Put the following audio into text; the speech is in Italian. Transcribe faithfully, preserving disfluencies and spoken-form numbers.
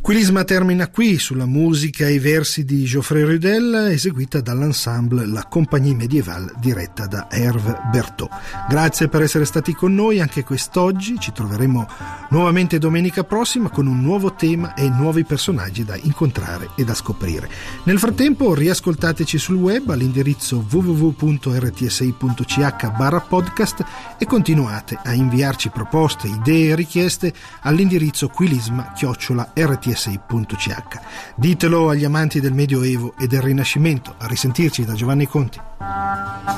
Quilisma termina qui sulla musica e i versi di Geoffrey Rudel, eseguita dall'ensemble La Compagnie Médiévale diretta da Hervé Bertot. Grazie per essere stati con noi anche quest'oggi. Ci troveremo nuovamente domenica prossima con un nuovo tema e nuovi personaggi da incontrare e da scoprire. Nel frattempo riascoltateci sul web all'indirizzo w w w punto r t s i punto c h barra podcast e continuate a inviarci proposte, idee e richieste all'indirizzo quilisma chiocciola r t s i punto c h. Ditelo agli amanti del Medioevo e del Rinascimento. A risentirci da Giovanni Conti.